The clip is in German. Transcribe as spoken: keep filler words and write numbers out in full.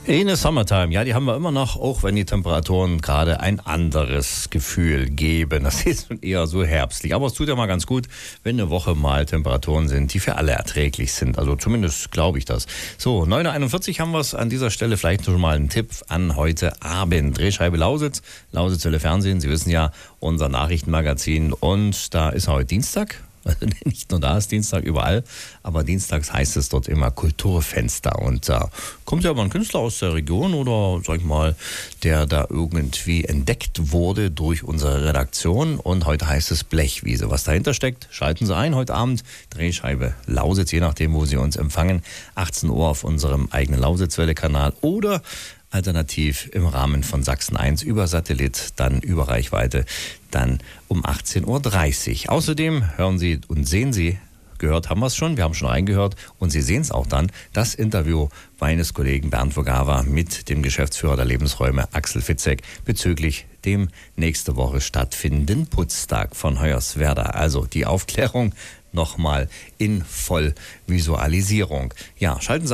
In the Summertime, ja, die haben wir immer noch, auch wenn die Temperaturen gerade ein anderes Gefühl geben. Das ist eher so herbstlich. Aber es tut ja mal ganz gut, wenn eine Woche mal Temperaturen sind, die für alle erträglich sind. Also zumindest glaube ich das. So, neun Uhr einundvierzig haben wir es an dieser Stelle. Vielleicht schon mal einen Tipp an heute Abend. Drehscheibe Lausitz, Lausitz Welle Fernsehen. Sie wissen ja, unser Nachrichtenmagazin. Und da ist heute Dienstag. Nicht nur da ist Dienstag, überall, aber dienstags heißt es dort immer Kulturfenster und da äh, kommt ja mal ein Künstler aus der Region oder sag ich mal, der da irgendwie entdeckt wurde durch unsere Redaktion und heute heißt es Blechwiese. Was dahinter steckt, schalten Sie ein heute Abend, Drehscheibe Lausitz, je nachdem, wo Sie uns empfangen, achtzehn Uhr auf unserem eigenen Lausitzwelle-Kanal oder alternativ im Rahmen von Sachsen eins über Satellit, dann über Reichweite, dann um achtzehn Uhr dreißig. Außerdem hören Sie und sehen Sie, gehört haben wir es schon, wir haben schon reingehört und Sie sehen es auch dann, das Interview meines Kollegen Bernd Vogava mit dem Geschäftsführer der Lebensräume Axel Fitzek bezüglich dem nächste Woche stattfindenden Putztag von Hoyerswerda. Also die Aufklärung nochmal in Vollvisualisierung. Ja, schalten Sie